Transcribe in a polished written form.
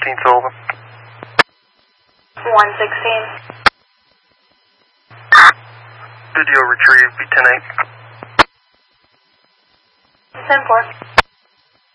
116 Sullivan. 116. Video retrieve, be 10-8. 10-4.